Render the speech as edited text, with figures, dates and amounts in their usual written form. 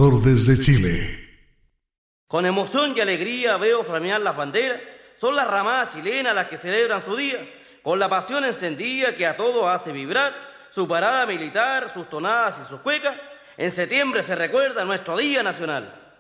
mejor desde Chile. Con emoción y alegría veo flamear las banderas. Son las ramadas chilenas las que celebran su día, con la pasión encendida que a todos hace vibrar. Su parada militar, sus tonadas y sus cuecas. En septiembre se recuerda nuestro Día Nacional.